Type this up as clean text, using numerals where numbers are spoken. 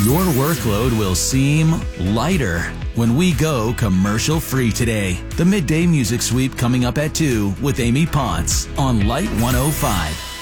Your workload will seem lighter when we go commercial free today. The Midday Music Sweep coming up at 2 with Amy Potts on Light 105.